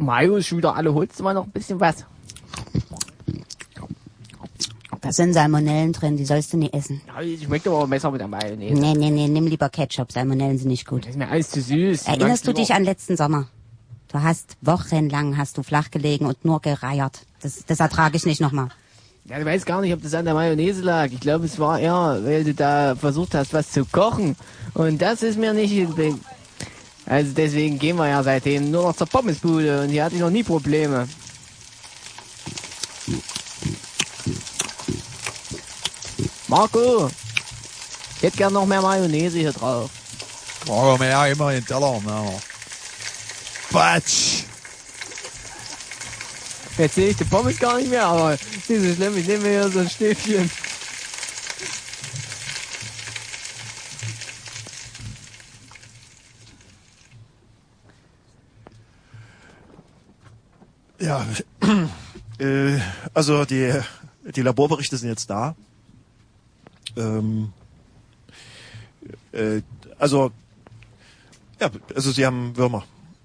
Mayo ist schon wieder alle. Holst du mal noch ein bisschen was? Da sind Salmonellen drin, die sollst du nie essen. Ja, schmeckt aber besser mit der Mayonnaise. Nee, nimm lieber Ketchup, Salmonellen sind nicht gut. Das ist mir alles zu süß. Erinnerst du dich an letzten Sommer? Du hast wochenlang flach gelegen und nur gereiert. Das ertrage ich nicht nochmal. Ja, ich weiß gar nicht, ob das an der Mayonnaise lag. Ich glaube, es war eher, weil du da versucht hast, was zu kochen. Und das ist mir nicht... Also deswegen gehen wir ja seitdem nur noch zur Pommesbude und hier hatte ich noch nie Probleme. Marco, ich hätte gern noch mehr Mayonnaise hier drauf. Brauchen wir ja immer den Teller. Quatsch! Jetzt sehe ich die Pommes gar nicht mehr, aber nicht so schlimm, ich nehme mir hier so ein Stäbchen. Ja, also die Laborberichte sind jetzt da. Also sie haben Würmer.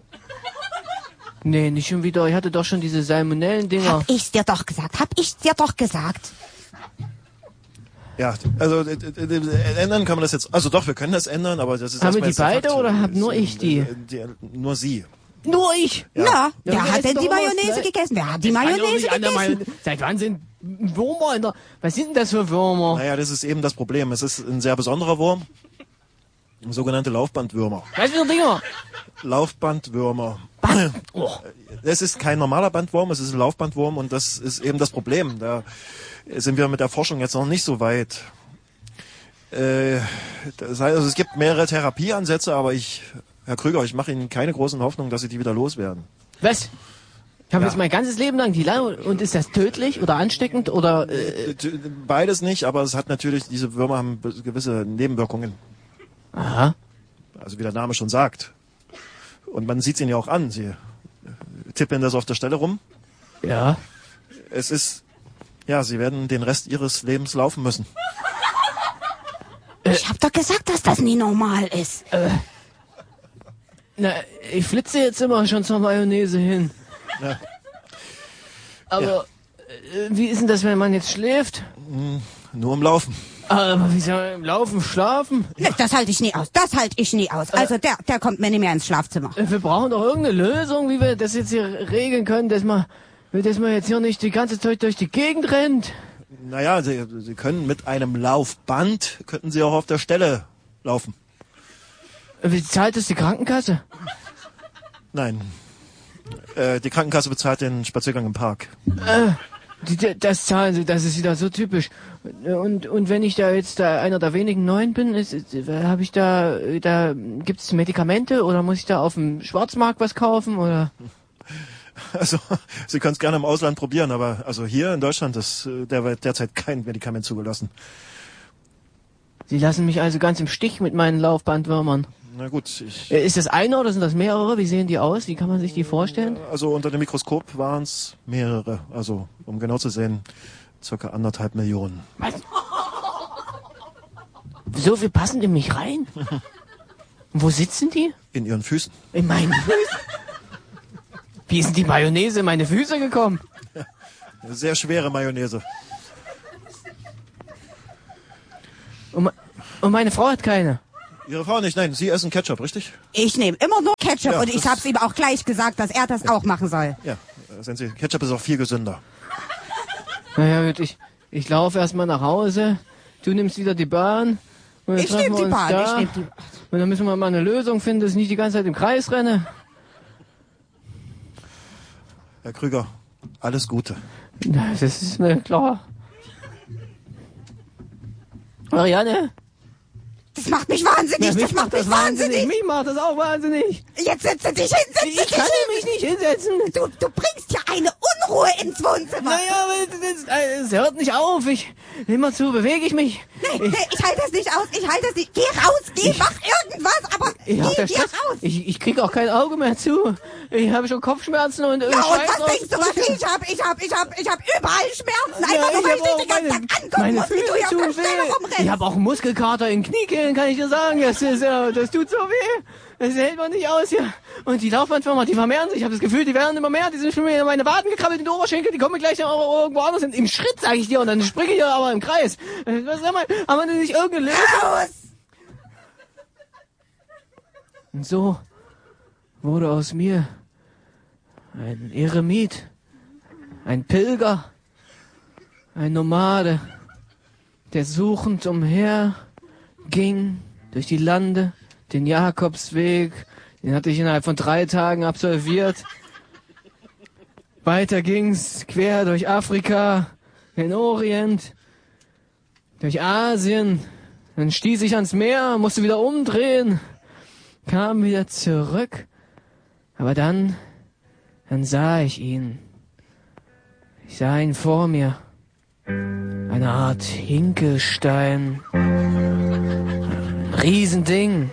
Nee, nicht schon wieder. Ich hatte doch schon diese Salmonellen-Dinger. Hab ich's dir doch gesagt. Ja, also ändern kann man das jetzt. Also doch, wir können das ändern, aber das ist haben wir die erstmal beide Fakt. oder hab nur ich die? Nur Sie. Nur ich? Ja, wer wir hat essen denn doch die immer was, Mayonnaise ne? gegessen? Wer hat die Das kann doch Mayonnaise nicht an der gegessen? Seit wann sind Würmer in der... Was sind denn das für Würmer? Naja, das ist eben das Problem. Es ist ein sehr besonderer Wurm. Sogenannte Laufbandwürmer. Was für Dinger? Laufbandwürmer. Oh. Es ist kein normaler Bandwurm, es ist ein Laufbandwurm und das ist eben das Problem. Da sind wir mit der Forschung jetzt noch nicht so weit. Das heißt, also es gibt mehrere Therapieansätze, aber Herr Krüger, ich mache Ihnen keine großen Hoffnungen, dass Sie die wieder loswerden. Was? Ich habe Ja. jetzt mein ganzes Leben lang die lange... Und ist das tödlich oder ansteckend oder... Beides nicht, aber es hat natürlich, diese Würmer haben gewisse Nebenwirkungen. Aha. Also wie der Name schon sagt. Und man sieht es ihnen ja auch an. Sie tippen das auf der Stelle rum. Ja. Es ist, ja, sie werden den Rest ihres Lebens laufen müssen. Ich hab doch gesagt, dass das nie normal ist. Na, ich flitze jetzt immer schon zur Mayonnaise hin. Ja. Aber wie ist denn das, wenn man jetzt schläft? Nur im Laufen. Aber wie soll man im Laufen schlafen? Nee, das halte ich nie aus. Also der kommt mir nicht mehr ins Schlafzimmer. Wir brauchen doch irgendeine Lösung, wie wir das jetzt hier regeln können, dass man jetzt hier nicht die ganze Zeit durch die Gegend rennt. Naja, sie können mit einem Laufband, könnten sie auch auf der Stelle laufen. Wie zahlt das die Krankenkasse? Nein. Die Krankenkasse bezahlt den Spaziergang im Park. Das zahlen sie, das ist wieder so typisch. Und wenn ich da jetzt einer der wenigen Neuen bin, habe ich da gibt's Medikamente oder muss ich da auf dem Schwarzmarkt was kaufen oder? Also, Sie können es gerne im Ausland probieren, aber also hier in Deutschland ist derzeit kein Medikament zugelassen. Sie lassen mich also ganz im Stich mit meinen Laufbandwürmern. Na gut, Ist das einer oder sind das mehrere? Wie sehen die aus? Wie kann man sich die vorstellen? also unter dem Mikroskop waren es mehrere. Also, um genau zu sehen, circa 1,5 Millionen. Was? So viel passen in mich rein? Und wo sitzen die? In Ihren Füßen. In meinen Füßen? Wie ist denn die Mayonnaise in meine Füße gekommen? Eine sehr schwere Mayonnaise. Und meine Frau hat keine. Ihre Frau nicht? Nein, Sie essen Ketchup, richtig? Ich nehme immer nur Ketchup Ja, und ich hab's ihm auch gleich gesagt, dass er das auch machen soll. Ja, sehen Sie, Ketchup ist auch viel gesünder. Naja, gut, ich laufe erstmal nach Hause. Du nimmst wieder die Bahn. Und dann Ich treffen nehm wir die uns Bahn, da. ich nehm die- Und dann müssen wir mal eine Lösung finden, dass ich nicht die ganze Zeit im Kreis renne. Herr Krüger, alles Gute. Na, das ist mir klar. Marianne? Das macht mich wahnsinnig, Mich das macht mich wahnsinnig. Mich macht das auch wahnsinnig. Jetzt setze dich hin, Ich kann mich nicht hinsetzen. Du bringst hier eine Unruhe ins Wohnzimmer. Naja, aber das hört nicht auf. Immerzu bewege ich mich. Nee, ich halte das nicht aus, ich halte das nicht. Geh raus, mach irgendwas, aber Ich hab geh da hier Stress. raus. Ich krieg auch kein Auge mehr zu. Ich habe schon Kopfschmerzen und Ja, und was denkst du, was ich hab? Ich hab überall Schmerzen. Einfach nur, weil ich dich den ganzen Tag angucken meine muss, wie du hier auf Füße der tun Stelle weh. Ich rumrennst. habe auch einen Muskelkater in Kniekehlen, kann ich dir sagen. Das tut so weh. Das hält man nicht aus hier. Und die Laufbahnfirma, die vermehren sich. Ich habe das Gefühl, die werden immer mehr. Die sind schon wieder in meine Waden gekrabbelt, in die Oberschenkel. Die kommen mir gleich irgendwo anders hin. Im Schritt, sage ich dir. Und dann springe ich hier aber im Kreis. Sag mal, haben wir denn nicht irgendeine Lösung? Raus! Und so wurde aus mir ein Eremit, ein Pilger, ein Nomade, der suchend umher ging durch die Lande, den Jakobsweg, den hatte ich innerhalb von 3 Tagen absolviert. Weiter ging's quer durch Afrika, den Orient, durch Asien, dann stieß ich ans Meer, musste wieder umdrehen, kam wieder zurück, aber dann sah ich ihn. Ich sah ihn vor mir. Eine Art Hinkelstein. Ein Riesending.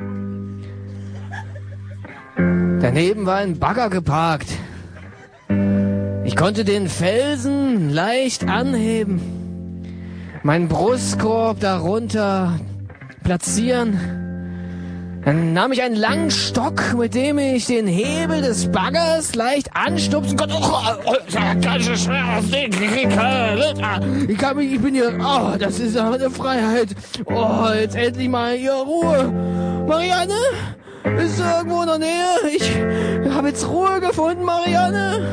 Daneben war ein Bagger geparkt. Ich konnte den Felsen leicht anheben. Meinen Brustkorb darunter platzieren. Dann nahm ich einen langen Stock, mit dem ich den Hebel des Baggers leicht anstupsen konnte. Ich bin hier, das ist eine Freiheit. Jetzt endlich mal hier Ruhe. Marianne, bist du irgendwo in der Nähe? Ich habe jetzt Ruhe gefunden, Marianne.